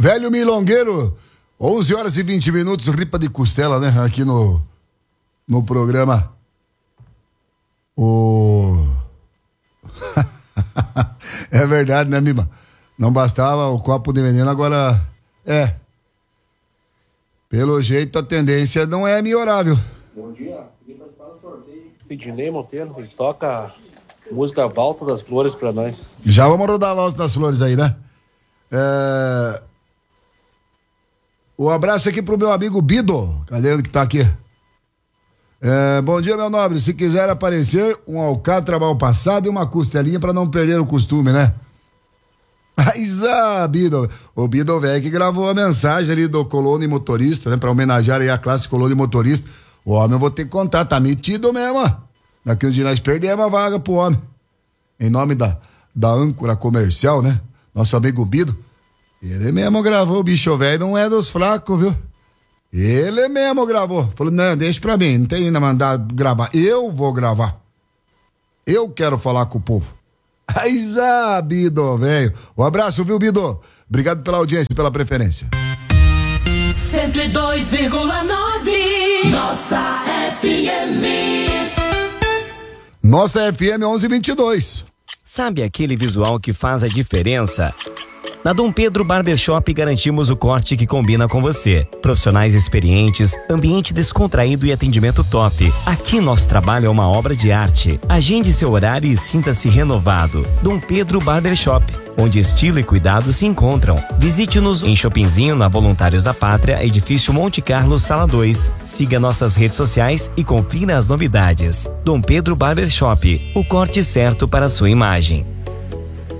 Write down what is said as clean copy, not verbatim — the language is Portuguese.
Velho milongueiro, 11 horas e 20 minutos, ripa de costela, né? Aqui no programa. É verdade, né, Mima? Não bastava o copo de veneno, agora pelo jeito a tendência não é melhorar, viu? Bom dia, queria participar do sorteio. Sidney Monteiro, ele toca música Volta das Flores pra nós. Já vamos rodar a Volta das Flores aí, né? Um abraço aqui pro meu amigo Bido. Cadê ele que tá aqui? Bom dia, meu nobre. Se quiser aparecer, um alcatra mal passado e uma costelinha pra não perder o costume, né? Bido. O Bido velho que gravou a mensagem ali do Colônia Motorista, né? Pra homenagear aí a classe Colônia Motorista. O homem eu vou ter que contar, tá metido mesmo, ó. Daqui uns dias nós perdemos a vaga pro homem. Em nome da âncora comercial, né? Nosso amigo Bido. Ele mesmo gravou, o bicho velho não é dos fracos, viu? Ele mesmo gravou. Falou, não, deixa pra mim, não tem ainda mandar gravar. Eu vou gravar. Eu quero falar com o povo. Bido, velho. Um abraço, viu, Bido? Obrigado pela audiência e pela preferência. 102,9 Nossa FM. Nossa FM 1122. Sabe aquele visual que faz a diferença? Na Dom Pedro Barbershop garantimos o corte que combina com você. Profissionais experientes, ambiente descontraído e atendimento top. Aqui nosso trabalho é uma obra de arte. Agende seu horário e sinta-se renovado. Dom Pedro Barbershop, onde estilo e cuidado se encontram. Visite-nos em Shoppingzinho, na Voluntários da Pátria, edifício Monte Carlo, sala 2. Siga nossas redes sociais e confira as novidades. Dom Pedro Barbershop, o corte certo para a sua imagem.